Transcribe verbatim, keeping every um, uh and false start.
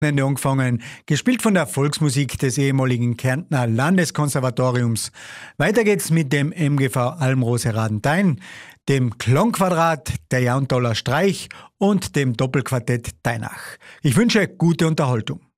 Ende angefangen, gespielt von der Volksmusik des ehemaligen Kärntner Landeskonservatoriums. Weiter geht's mit dem M G V Almrose Radenthein, dem Klangquadrat, der Jauntaler Streich und dem Doppelquartett Teinach. Ich wünsche gute Unterhaltung.